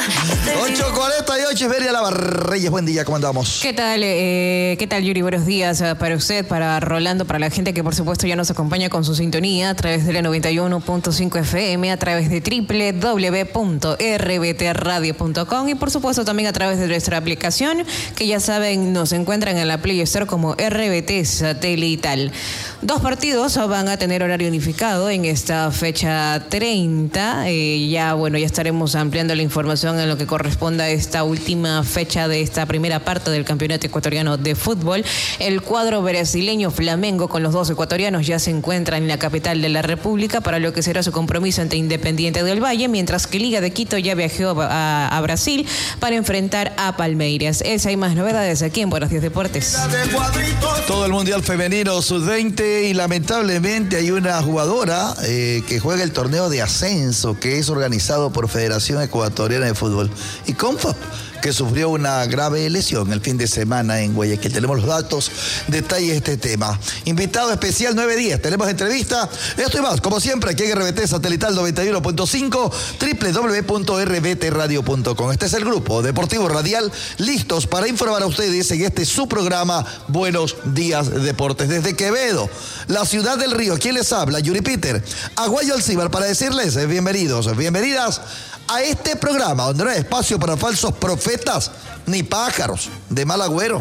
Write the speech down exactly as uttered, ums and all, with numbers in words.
ocho cuarenta y ocho, Iberia Lavarreyes, buen día, ¿cómo andamos? ¿Qué tal? Eh, ¿Qué tal, Yuri? Buenos días uh, para usted, para Rolando, para la gente que por supuesto ya nos acompaña con su sintonía a través de la noventa y uno punto cinco F M, a través de doble u doble u doble u punto r b t radio punto com y por supuesto también a través de nuestra aplicación, que ya saben, nos encuentran en la Play Store como R B T Satelital. Dos partidos van a tener horario unificado en esta fecha treinta. Eh, ya, bueno, ya estaremos ampliando la información en lo que corresponde a esta última fecha de esta primera parte del Campeonato Ecuatoriano de Fútbol. El cuadro brasileño Flamengo con los dos ecuatorianos ya se encuentra en la capital de la República para lo que será su compromiso ante Independiente del Valle, mientras que Liga de Quito ya viajó a, a Brasil para enfrentar a Palmeiras. Esa y más novedades aquí en Buenos Días Deportes. Todo el Mundial Femenino sub veinte y lamentablemente hay una jugadora eh, que juega el torneo de ascenso que es organizado por Federación Ecuatoriana de Fútbol y CONFAP, que sufrió una grave lesión el fin de semana en Guayaquil. Tenemos los datos, detalles de este tema. Invitado especial nueve diez, tenemos entrevista. Esto y más, como siempre, aquí en R B T Satelital noventa y uno punto cinco, doble u doble u doble u punto r b t radio punto com. Este es el grupo Deportivo Radial, listos para informar a ustedes en este su programa Buenos Días Deportes. Desde Quevedo, la ciudad del Río, ¿quién les habla? Yuri Peter, Aguayo Alcíbar, para decirles eh, bienvenidos, bienvenidas a este programa donde no hay espacio para falsos profetas ni pájaros de mal agüero.